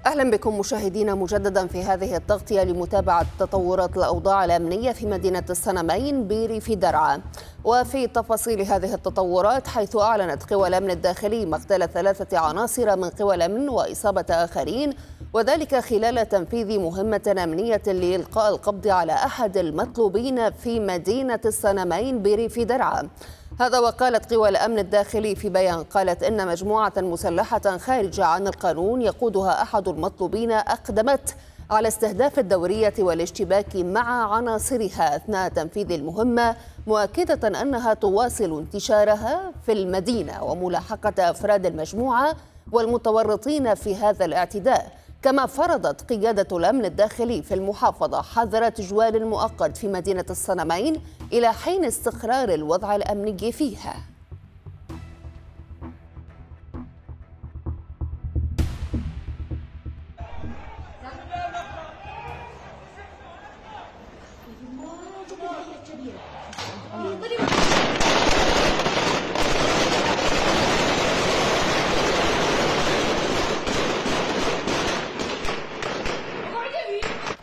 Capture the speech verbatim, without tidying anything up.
أهلا بكم مشاهدينا مجددا في هذه التغطية لمتابعة تطورات الأوضاع الأمنية في مدينة السنمين بريف درعا. وفي تفاصيل هذه التطورات، حيث أعلنت قوى الأمن الداخلي مقتل ثلاثة عناصر من قوى الأمن وإصابة آخرين، وذلك خلال تنفيذ مهمة أمنية لإلقاء القبض على أحد المطلوبين في مدينة السنمين بريف درعا. هذا وقالت قوى الأمن الداخلي في بيان، قالت إن مجموعة مسلحة خارجة عن القانون يقودها أحد المطلوبين أقدمت على استهداف الدورية والاشتباك مع عناصرها أثناء تنفيذ المهمة، مؤكدة أنها تواصل انتشارها في المدينة وملاحقة أفراد المجموعة والمتورطين في هذا الاعتداء. كما فرضت قيادة الأمن الداخلي في المحافظة حظر تجوال مؤقت في مدينة السنمين إلى حين استقرار الوضع الأمني فيها.